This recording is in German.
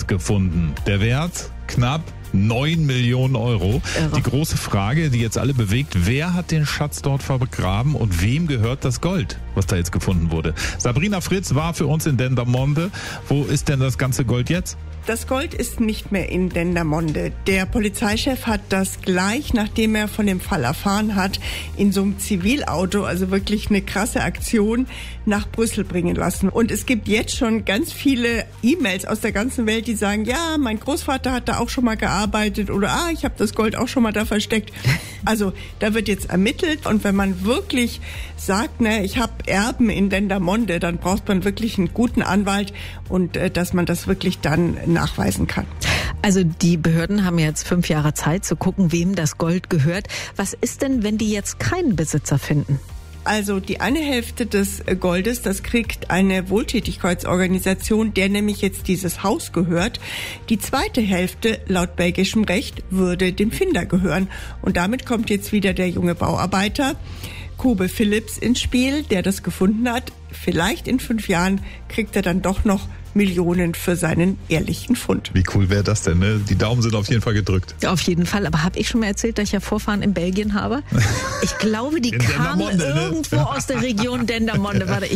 Schatz gefunden. Der Wert knapp 9 Millionen Euro. Die große Frage, die jetzt alle bewegt, wer hat den Schatz dort vergraben und wem gehört das Gold, was da jetzt gefunden wurde? Sabrina Fritz war für uns in Dendermonde. Wo ist denn das ganze Gold jetzt? Das Gold ist nicht mehr in Dendermonde. Der Polizeichef hat das gleich, nachdem er von dem Fall erfahren hat, in so einem Zivilauto, also wirklich eine krasse Aktion, nach Brüssel bringen lassen. Und es gibt jetzt schon ganz viele E-Mails aus der ganzen Welt, die sagen, ja, mein Großvater hat da auch schon mal gearbeitet oder ich habe das Gold auch schon mal da versteckt. Also da wird jetzt ermittelt und wenn man wirklich sagt, ich habe Erben in Dendermonde, dann braucht man wirklich einen guten Anwalt und dass man das wirklich dann nachweisen kann. Also die Behörden haben jetzt 5 Jahre Zeit zu gucken, wem das Gold gehört. Was ist denn, wenn die jetzt keinen Besitzer finden? Also die eine Hälfte des Goldes, das kriegt eine Wohltätigkeitsorganisation, der nämlich jetzt dieses Haus gehört. Die zweite Hälfte, laut belgischem Recht, würde dem Finder gehören. Und damit kommt jetzt wieder der junge Bauarbeiter Kobe Philips ins Spiel, der das gefunden hat. Vielleicht in 5 Jahren kriegt er dann doch noch Millionen für seinen ehrlichen Fund. Wie cool wäre das denn, ne? Die Daumen sind auf jeden Fall gedrückt. Auf jeden Fall. Aber habe ich schon mal erzählt, dass ich ja Vorfahren in Belgien habe? Ich glaube, die kamen irgendwo aus der Region Dendermonde. Warte,